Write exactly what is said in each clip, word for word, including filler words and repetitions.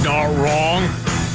not wrong.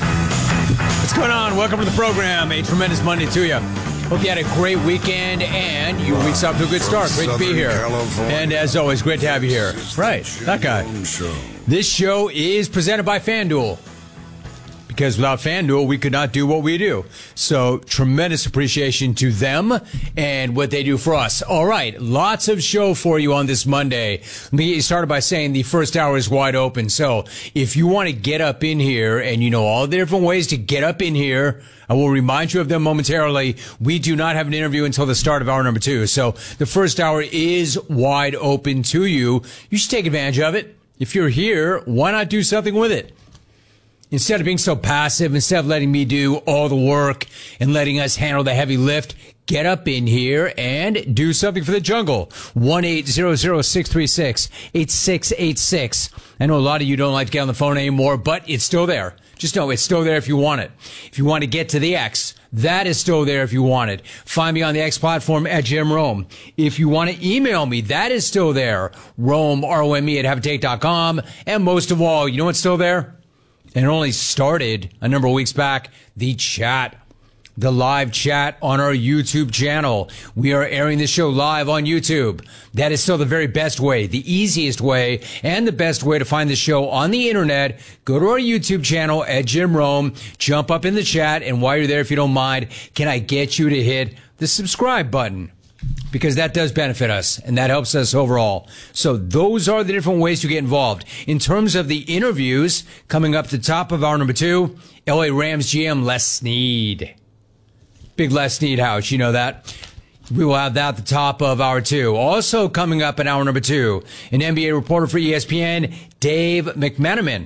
What's going on? Welcome to the program. A tremendous Monday to you. Hope you had a great weekend and your week's off to a good start. Great to be here. And as always, great to have you here. Right, that guy. This show is presented by FanDuel. Because without FanDuel, we could not do what we do. So, tremendous appreciation to them and what they do for us. All right, lots of show for you on this Monday. Let me get you started by saying the first hour is wide open. So, if you want to get up in here, and you know all the different ways to get up in here, I will remind you of them momentarily. We do not have an interview until the start of hour number two. So, the first hour is wide open to you. You should take advantage of it. If you're here, why not do something with it? Instead of being so passive, instead of letting me do all the work and letting us handle the heavy lift, get up in here and do something for the jungle. one eight hundred six three six eight six eight six. I know a lot of you don't like to get on the phone anymore, but it's still there. Just know it's still there if you want it. If you want to get to the X, that is still there if you want it. Find me on the X platform at Jim Rome. If you want to email me, that is still there. Rome, R O M E at have a take dot com. And most of all, you know what's still there? And it only started a number of weeks back, the chat, the live chat on our YouTube channel. We are airing this show live on YouTube. That is still the very best way, the easiest way, and the best way to find the show on the internet. Go to our YouTube channel at Jim Rome, jump up in the chat, and while you're there, if you don't mind, can I get you to hit the subscribe button? Because that does benefit us, and that helps us overall. So those are the different ways to get involved. In terms of the interviews, coming up to the top of hour number two, L A Rams G M Les Snead. Big Les Snead house, you know that. We will have that at the top of hour two. Also coming up in hour number two, an N B A reporter for E S P N, Dave McMenamin.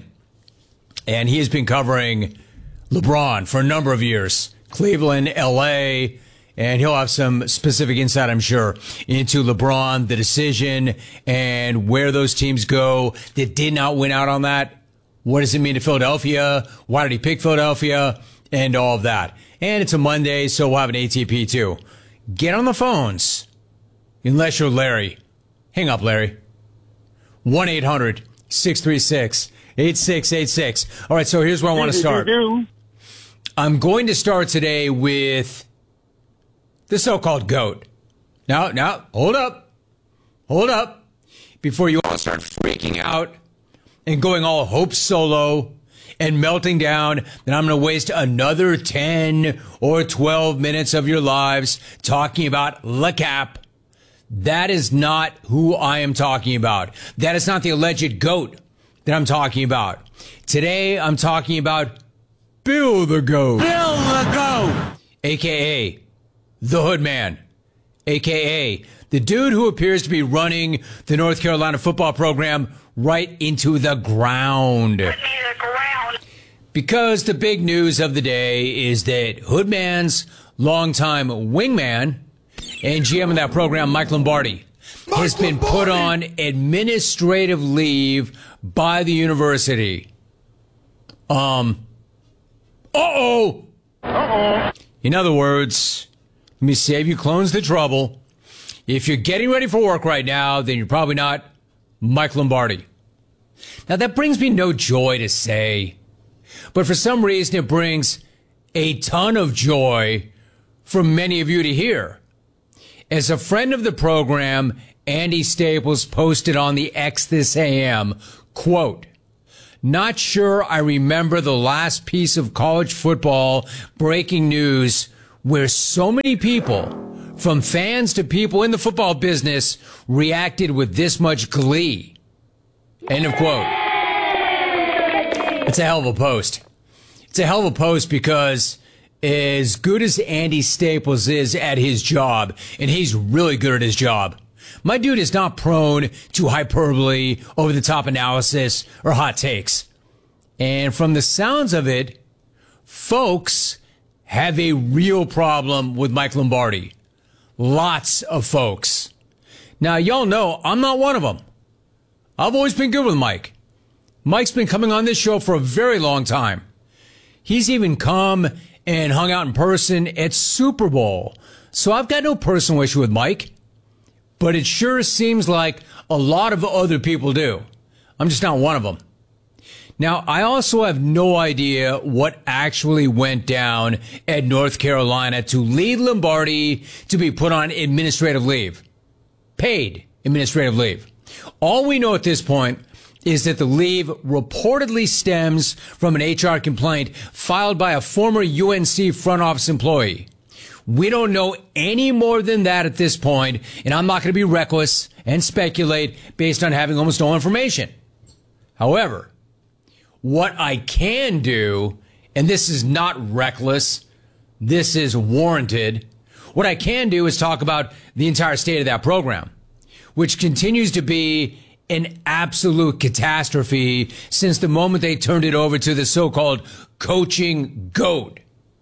And he has been covering LeBron for a number of years. Cleveland, L A, and he'll have some specific insight, I'm sure, into LeBron, the decision, and where those teams go that did not win out on that. What does it mean to Philadelphia? Why did he pick Philadelphia? And all of that. And it's a Monday, so we'll have an A T P too. Get on the phones. Unless you're Larry. Hang up, Larry. one eight hundred six three six eight six eight six. All right, so here's where I want to start. I'm going to start today with the so-called GOAT. Now, now, hold up. Hold up. Before you all start freaking out and going all Hope Solo and melting down, then I'm going to waste another ten or twelve minutes of your lives talking about Le Cap. That is not who I am talking about. That is not the alleged GOAT that I'm talking about. Today, I'm talking about Bill the GOAT. Bill the GOAT. A K A the Hood Man, a k a the dude who appears to be running the North Carolina football program right into the ground. The ground. Because the big news of the day is that Hoodman's longtime wingman and G M of that program, Mike Lombardi, Mike has been Lombardi. put on administrative leave by the university. Um, uh-oh. Uh-oh. In other words, let me save you clones the trouble. If you're getting ready for work right now, then you're probably not Mike Lombardi. Now, that brings me no joy to say, but for some reason it brings a ton of joy for many of you to hear. As a friend of the program, Andy Staples posted on the X this A M, quote, "Not sure I remember the last piece of college football breaking news where so many people, from fans to people in the football business, reacted with this much glee." End of quote. It's a hell of a post. It's a hell of a post because as good as Andy Staples is at his job, and he's really good at his job, my dude is not prone to hyperbole, over-the-top analysis, or hot takes. And from the sounds of it, folks have a real problem with Mike Lombardi. Lots of folks. Now, y'all know I'm not one of them. I've always been good with Mike. Mike's been coming on this show for a very long time. He's even come and hung out in person at Super Bowl. So I've got no personal issue with Mike. But it sure seems like a lot of other people do. I'm just not one of them. Now, I also have no idea what actually went down at North Carolina to lead Lombardi to be put on administrative leave. Paid administrative leave. All we know at this point is that the leave reportedly stems from an H R complaint filed by a former U N C front office employee. We don't know any more than that at this point, and I'm not going to be reckless and speculate based on having almost no information. However, what I can do, and this is not reckless, this is warranted, what I can do is talk about the entire state of that program, which continues to be an absolute catastrophe since the moment they turned it over to the so-called coaching GOAT,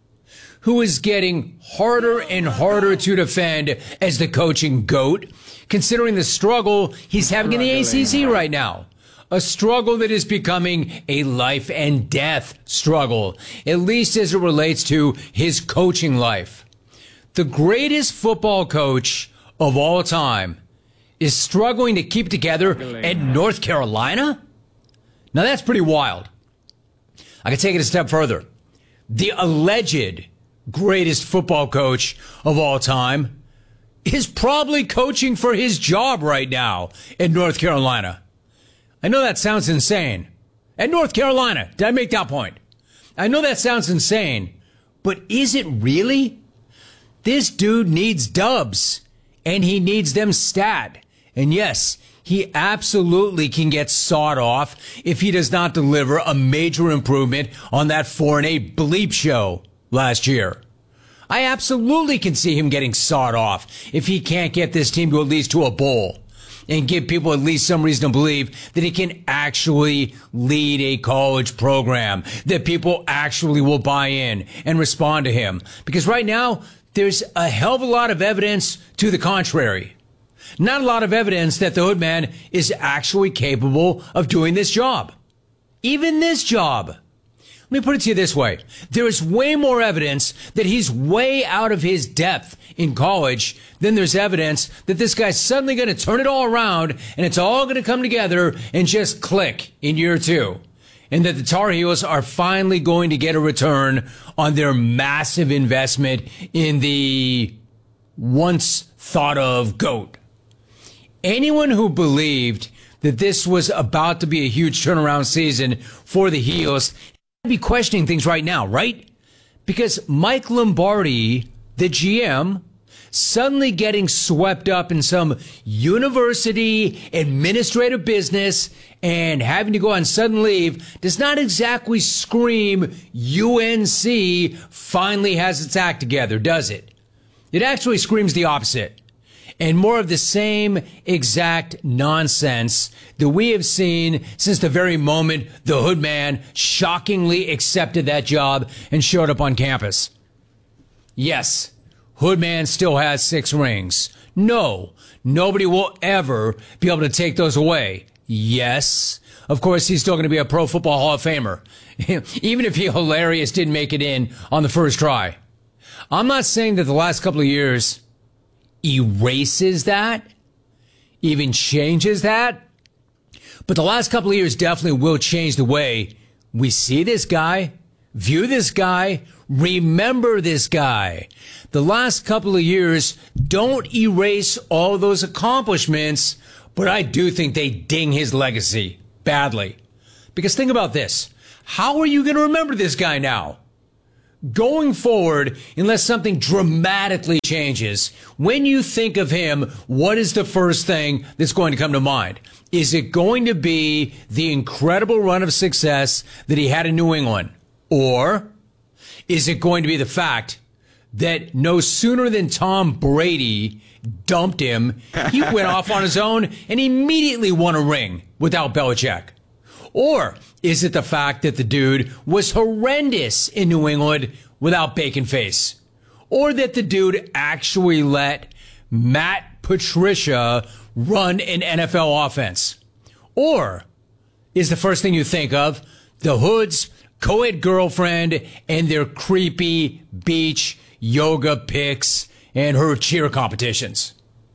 who is getting harder and harder to defend as the coaching GOAT, considering the struggle he's having in the A C C right now. A struggle that is becoming a life and death struggle, at least as it relates to his coaching life. The greatest football coach of all time is struggling to keep together at North Carolina? Now that's pretty wild. I can take it a step further. The alleged greatest football coach of all time is probably coaching for his job right now in North Carolina. I know that sounds insane. At North Carolina, did I make that point? I know that sounds insane, but is it really? This dude needs dubs, and he needs them stat. And yes, he absolutely can get sawed off if he does not deliver a major improvement on that four and eight bleep show last year. I absolutely can see him getting sawed off if he can't get this team to at least to a bowl and give people at least some reason to believe that he can actually lead a college program, that people actually will buy in and respond to him. Because right now, there's a hell of a lot of evidence to the contrary. Not a lot of evidence that the Hoodman is actually capable of doing this job. Even this job. Let me put it to you this way. There is way more evidence that he's way out of his depth in college than there's evidence that this guy's suddenly going to turn it all around and it's all going to come together and just click in year two. And that the Tar Heels are finally going to get a return on their massive investment in the once thought of GOAT. Anyone who believed that this was about to be a huge turnaround season for the Heels be questioning things right now, right? Because Mike Lombardi, the G M, suddenly getting swept up in some university administrative business and having to go on sudden leave does not exactly scream U N C finally has its act together, does it? It actually screams the opposite. And more of the same exact nonsense that we have seen since the very moment the Hoodman shockingly accepted that job and showed up on campus. Yes, Hoodman still has six rings. No, nobody will ever be able to take those away. Yes, of course, he's still going to be a Pro Football Hall of Famer, even if he hilarious didn't make it in on the first try. I'm not saying that the last couple of years erases that, even changes that. But the last couple of years definitely will change the way we see this guy, view this guy, remember this guy. The last couple of years don't erase all those accomplishments, but I do think they ding his legacy badly. Because think about this. How are you going to remember this guy now? Going forward, unless something dramatically changes, when you think of him, what is the first thing that's going to come to mind? Is it going to be the incredible run of success that he had in New England? Or is it going to be the fact that no sooner than Tom Brady dumped him, he went off on his own and immediately won a ring without Belichick? Or is it the fact that the dude was horrendous in New England without Bacon Face? Or that the dude actually let Matt Patricia run an N F L offense? Or is the first thing you think of the Hood's co-ed girlfriend and their creepy beach yoga pics and her cheer competitions?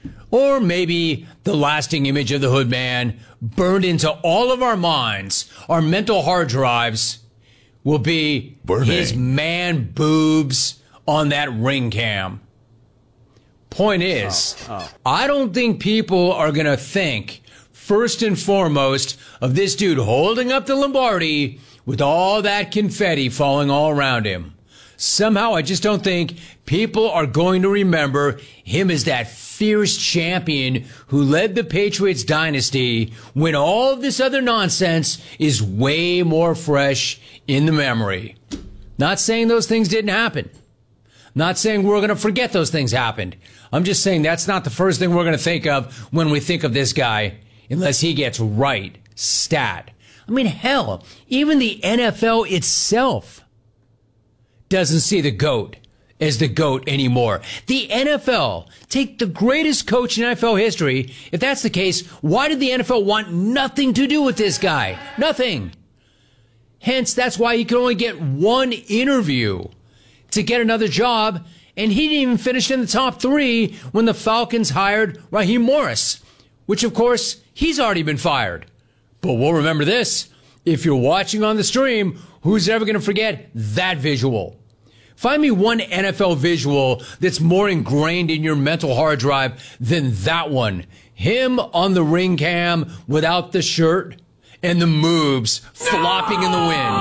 Or maybe the lasting image of the Hood Man burned into all of our minds, our mental hard drives, will be Burning. his man boobs on that ring cam. Point is, oh, oh. I don't think people are going to think, first and foremost, of this dude holding up the Lombardi with all that confetti falling all around him. Somehow, I just don't think people are going to remember him as that fierce champion who led the Patriots dynasty when all of this other nonsense is way more fresh in the memory. Not saying those things didn't happen. Not saying we're going to forget those things happened. I'm just saying that's not the first thing we're going to think of when we think of this guy, unless he gets right stat. I mean, hell, even the N F L itself doesn't see the GOAT as the GOAT anymore. The N F L, take the greatest coach in N F L history. If that's the case, why did the N F L want nothing to do with this guy? Nothing. Hence, that's why he could only get one interview to get another job, and he didn't even finish in the top three when the Falcons hired Raheem Morris, which, of course, he's already been fired. But we'll remember this. If you're watching on the stream, who's ever going to forget that visual? Find me one N F L visual that's more ingrained in your mental hard drive than that one. Him on the ring cam without the shirt and the moves flopping in the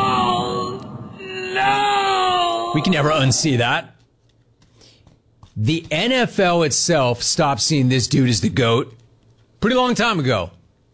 wind. No! We can never unsee that. The N F L itself stopped seeing this dude as the GOAT pretty long time ago.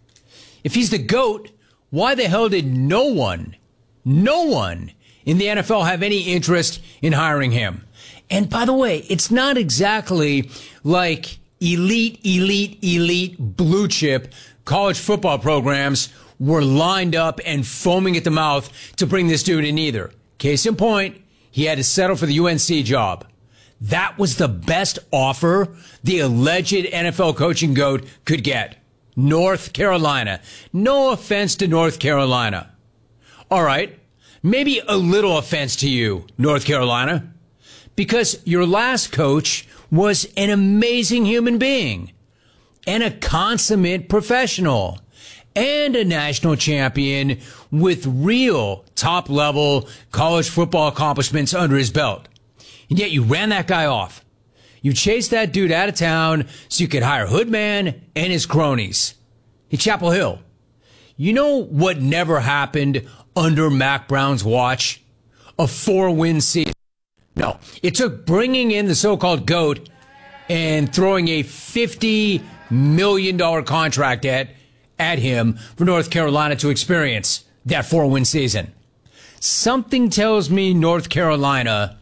If he's the GOAT, why the hell did no one, no one in the N F L have any interest in hiring him? And by the way, it's not exactly like elite, elite, elite blue chip college football programs were lined up and foaming at the mouth to bring this dude in either. Case in point, he had to settle for the U N C job. That was the best offer the alleged N F L coaching GOAT could get. North Carolina. No offense to North Carolina. All right. Maybe a little offense to you, North Carolina, because your last coach was an amazing human being and a consummate professional and a national champion with real top-level college football accomplishments under his belt. And yet you ran that guy off. You chased that dude out of town so you could hire Hoodman and his cronies in Chapel Hill. You know what never happened under Mac Brown's watch? A four-win season. No, it took bringing in the so-called GOAT and throwing a fifty million dollars contract at, at him for North Carolina to experience that four-win season. Something tells me North Carolina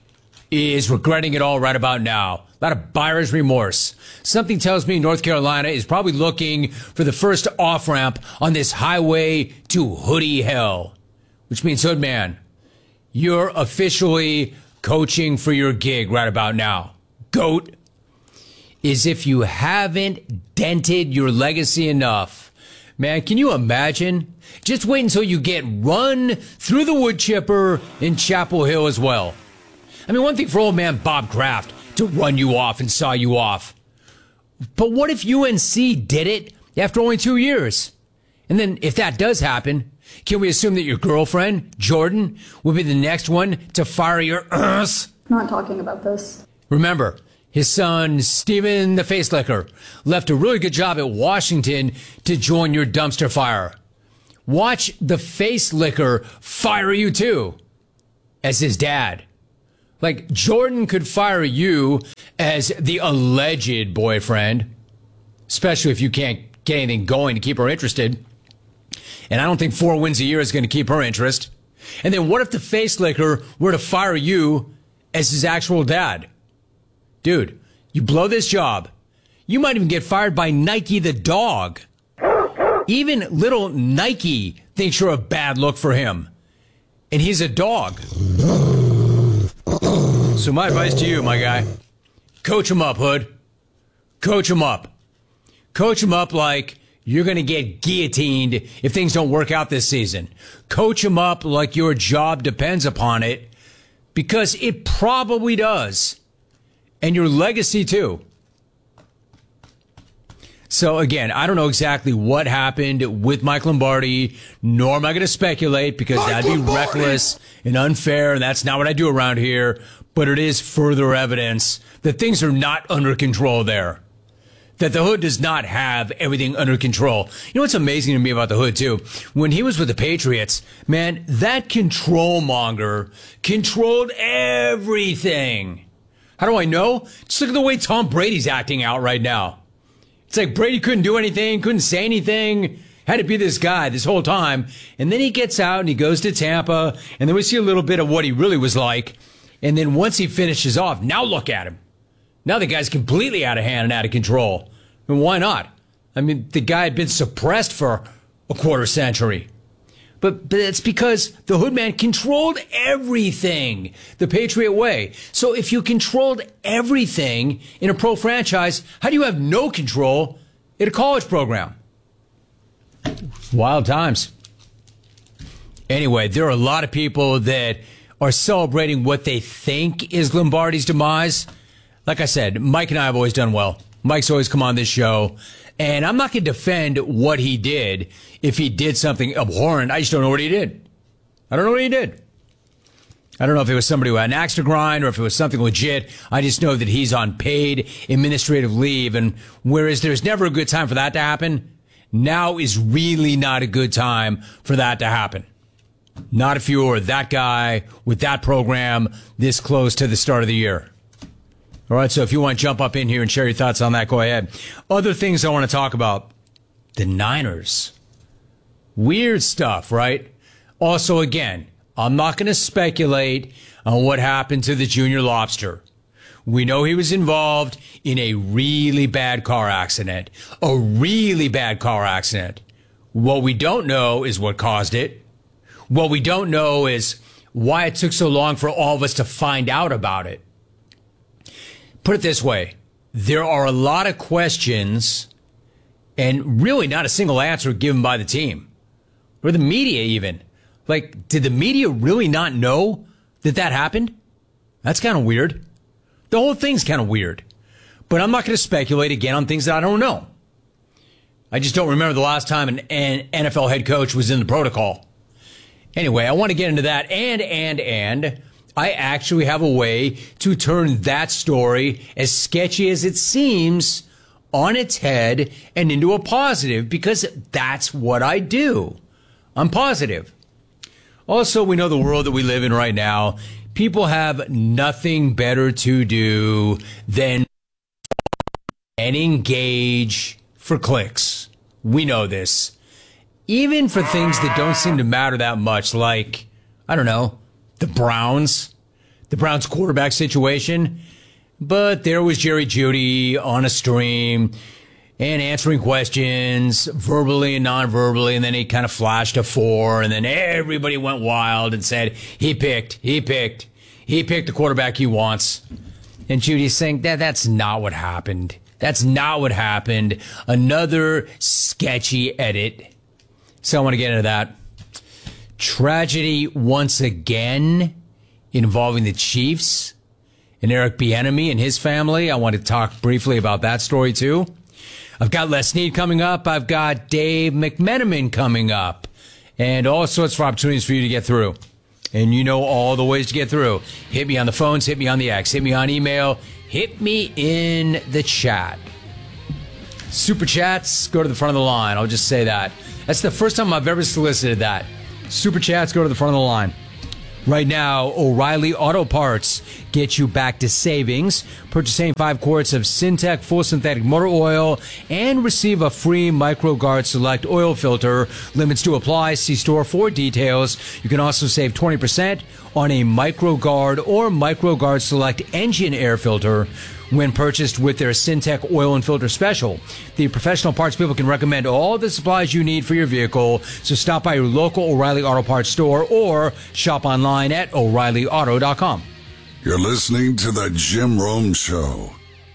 is regretting it all right about now. A lot of buyer's remorse. Something tells me North Carolina is probably looking for the first off-ramp on this highway to hoodie hell. Which means, Hoodman, you're officially coaching for your gig right about now. GOAT is if you haven't dented your legacy enough. Man, can you imagine? Just wait until you get run through the wood chipper in Chapel Hill as well. I mean, one thing for old man Bob Kraft to run you off and saw you off. But what if U N C did it after only two years? And then if that does happen, can we assume that your girlfriend, Jordan, will be the next one to fire your ass? Not talking about this. Remember, his son, Steven the Facelicker, left a really good job at Washington to join your dumpster fire. Watch the Facelicker fire you too, as his dad. Like, Jordan could fire you as the alleged boyfriend, especially if you can't get anything going to keep her interested. And I don't think four wins a year is going to keep her interest. And then what if the Facelicker were to fire you as his actual dad? Dude, you blow this job, you might even get fired by Nike the dog. Even little Nike thinks you're a bad look for him. And he's a dog. So my advice to you, my guy, coach him up, Hood. Coach him up. Coach him up like you're going to get guillotined if things don't work out this season. Coach him up like your job depends upon it, because it probably does. And your legacy, too. So, again, I don't know exactly what happened with Mike Lombardi, nor am I going to speculate because Mike that'd be Lombardi. reckless and unfair, and that's not what I do around here. But it is further evidence that things are not under control there, that the Hood does not have everything under control. You know what's amazing to me about the Hood, too? When he was with the Patriots, man, that control monger controlled everything. How do I know? Just look at the way Tom Brady's acting out right now. It's like Brady couldn't do anything, couldn't say anything, had to be this guy this whole time. And then he gets out and he goes to Tampa, and then we see a little bit of what he really was like. And then once he finishes off, now look at him. Now the guy's completely out of hand and out of control. And why not? I mean, the guy had been suppressed for a quarter century. But, but it's because the Hoodman controlled everything the Patriot way. So if you controlled everything in a pro franchise, how do you have no control in a college program? Wild times. Anyway, there are a lot of people that are celebrating what they think is Lombardi's demise. Like I said, Mike and I have always done well. Mike's always come on this show. And I'm not going to defend what he did if he did something abhorrent. I just don't know what he did. I don't know what he did. I don't know if it was somebody who had an axe to grind or if it was something legit. I just know that he's on paid administrative leave. And whereas there's never a good time for that to happen, now is really not a good time for that to happen. Not if you were that guy with that program this close to the start of the year. All right, so if you want to jump up in here and share your thoughts on that, go ahead. Other things I want to talk about. The Niners. Weird stuff, right? Also, again, I'm not going to speculate on what happened to the Junior Lobster. We know he was involved in a really bad car accident. A really bad car accident. What we don't know is what caused it. What we don't know is why it took so long for all of us to find out about it. Put it this way, there are a lot of questions and really not a single answer given by the team or the media even. Like, did the media really not know that that happened? That's kind of weird. The whole thing's kind of weird. But I'm not going to speculate again on things that I don't know. I just don't remember the last time an N F L head coach was in the protocol. Anyway, I want to get into that and, and, and... I actually have a way to turn that story, as sketchy as it seems, on its head and into a positive, because that's what I do. I'm positive. Also, we know the world that we live in right now. People have nothing better to do than and engage for clicks. We know this. Even for things that don't seem to matter that much, like, I don't know, the Browns, the Browns quarterback situation. But there was Jerry Jeudy on a stream and answering questions verbally and non-verbally, and then he kind of flashed a four, and then everybody went wild and said, he picked, he picked, he picked the quarterback he wants. And Judy's saying, that that's not what happened. That's not what happened. Another sketchy edit. So I want to get into that. Tragedy once again involving the Chiefs and Eric Bieniemy and his family. I want to talk briefly about that story too. I've got Les Snead coming up. I've got Dave McMenamin coming up. And all sorts of opportunities for you to get through. And you know all the ways to get through. Hit me on the phones, hit me on the X, hit me on email, hit me in the chat. Super chats, go to the front of the line. I'll just say that. That's the first time I've ever solicited that. Super chats, go to the front of the line. Right now, O'Reilly Auto Parts get you back to savings. Purchasing five quarts of Syntec full synthetic motor oil and receive a free MicroGuard Select oil filter. Limits to apply. See store for details. You can also save twenty percent on a MicroGuard or MicroGuard Select engine air filter when purchased with their Syntec oil and filter special. The professional parts people can recommend all the supplies you need for your vehicle, so stop by your local O'Reilly Auto Parts store or shop online at O'Reilly Auto dot com. You're listening to The Jim Rome Show.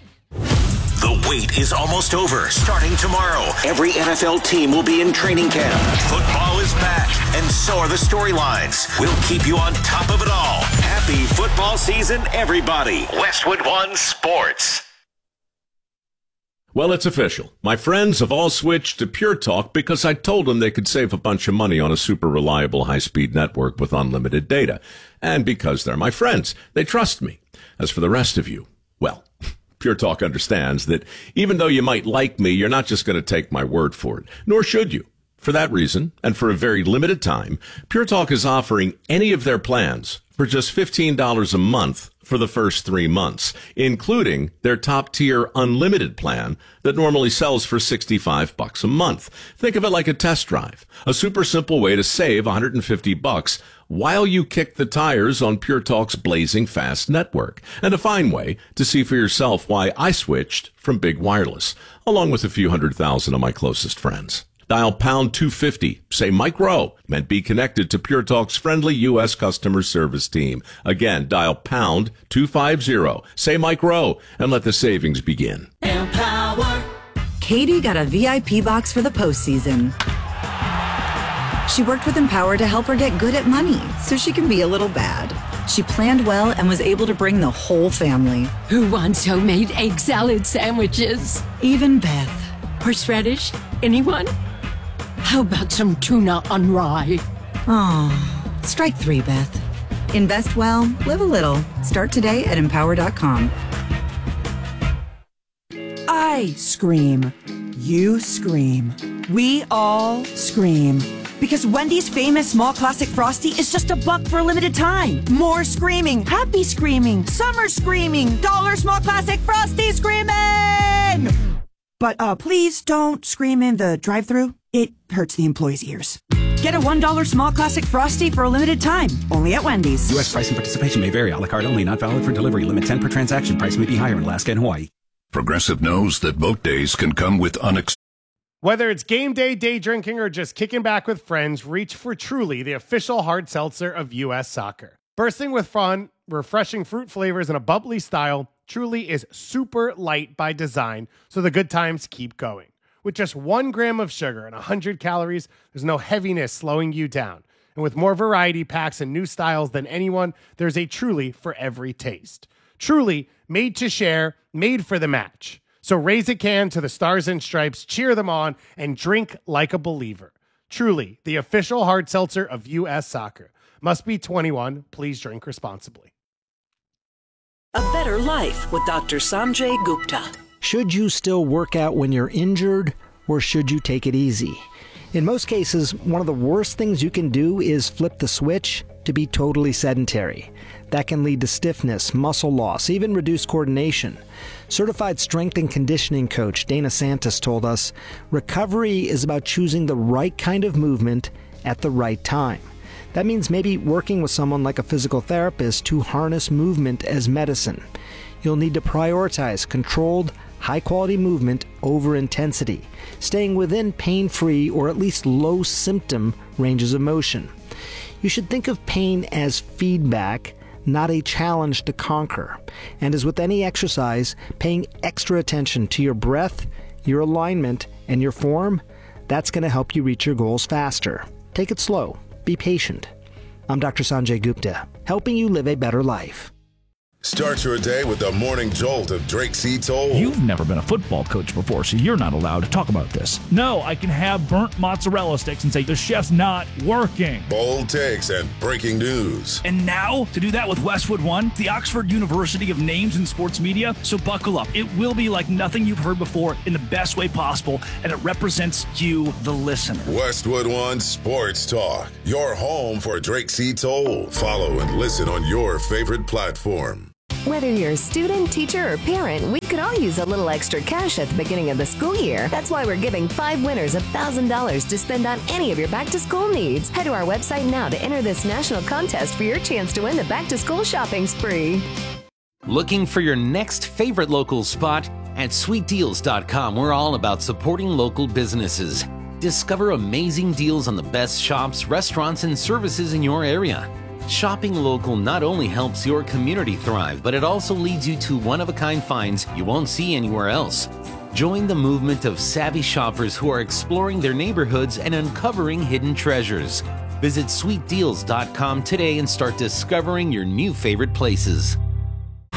The wait is almost over. Starting tomorrow, every N F L team will be in training camp. Football is back, and so are the storylines. We'll keep you on top of it all. Happy football season, everybody. Westwood One Sports. Well, it's official. My friends have all switched to Pure Talk because I told them they could save a bunch of money on a super reliable high-speed network with unlimited data. And because they're my friends, they trust me. As for the rest of you, well, Pure Talk understands that even though you might like me, you're not just going to take my word for it, nor should you. For that reason, and for a very limited time, Pure Talk is offering any of their plans for just fifteen dollars a month for the first three months, including their top-tier unlimited plan that normally sells for sixty-five bucks a month. Think of it like a test drive, a super simple way to save one hundred fifty bucks while you kick the tires on Pure Talk's blazing fast network, and a fine way to see for yourself why I switched from Big Wireless, along with a few hundred thousand of my closest friends. Dial pound two fifty, say Mike Rowe, and be connected to Pure Talk's friendly U S customer service team. Again, dial pound two fifty, say Mike Rowe, and let the savings begin. Empower. Katie got a V I P box for the postseason. She worked with Empower to help her get good at money so she can be a little bad. She planned well and was able to bring the whole family. Who wants homemade egg salad sandwiches? Even Beth. Horseradish? Anyone? How about some tuna on rye? Oh, strike three, Beth. Invest well, live a little. Start today at empower dot com. I scream. You scream. We all scream. Because Wendy's famous small classic Frosty is just a buck for a limited time. More screaming, happy screaming, summer screaming, dollar small classic Frosty screaming! But uh, please don't scream in the drive-thru. It hurts the employees' ears. Get a one dollar small classic Frosty for a limited time, only at Wendy's. U S price and participation may vary. A la carte only, not valid for delivery. Limit ten per transaction. Price may be higher in Alaska and Hawaii. Progressive knows that boat days can come with unexpected. Whether it's game day, day drinking, or just kicking back with friends, reach for Truly, the official hard seltzer of U S Soccer. Bursting with fun, refreshing fruit flavors, and a bubbly style, Truly is super light by design, so the good times keep going. With just one gram of sugar and one hundred calories, there's no heaviness slowing you down. And with more variety packs and new styles than anyone, there's a Truly for every taste. Truly, made to share, made for the match. So raise a can to the Stars and Stripes, cheer them on, and drink like a believer. Truly, the official hard seltzer of U S Soccer. Must be twenty-one. Please drink responsibly. A better life with Doctor Sanjay Gupta. Should you still work out when you're injured, or should you take it easy? In most cases, one of the worst things you can do is flip the switch to be totally sedentary. That can lead to stiffness, muscle loss, even reduced coordination. Certified strength and conditioning coach Dana Santos told us, recovery is about choosing the right kind of movement at the right time. That means maybe working with someone like a physical therapist to harness movement as medicine. You'll need to prioritize controlled, high-quality movement over intensity, staying within pain-free or at least low-symptom ranges of motion. You should think of pain as feedback, not a challenge to conquer. And as with any exercise, paying extra attention to your breath, your alignment, and your form, that's going to help you reach your goals faster. Take it slow. Be patient. I'm Doctor Sanjay Gupta, helping you live a better life. Start your day with the morning jolt of Drake C. Toll. You've never been a football coach before, so you're not allowed to talk about this. No, I can have burnt mozzarella sticks and say the chef's not working. Bold takes and breaking news. And now, to do that with Westwood One, the Oxford University of names in sports media, so buckle up. It will be like nothing you've heard before in the best way possible, and it represents you, the listener. Westwood One Sports Talk, your home for Drake C. Toll. Follow and listen on your favorite platform. Whether you're a student, teacher, or parent, we could all use a little extra cash at the beginning of the school year. That's why we're giving five winners one thousand dollars to spend on any of your back-to-school needs. Head to our website now to enter this national contest for your chance to win the back-to-school shopping spree. Looking for your next favorite local spot? At sweet deals dot com, we're all about supporting local businesses. Discover amazing deals on the best shops, restaurants, and services in your area. Shopping local not only helps your community thrive, but it also leads you to one-of-a-kind finds you won't see anywhere else. Join the movement of savvy shoppers who are exploring their neighborhoods and uncovering hidden treasures. Visit sweet deals dot com today and start discovering your new favorite places.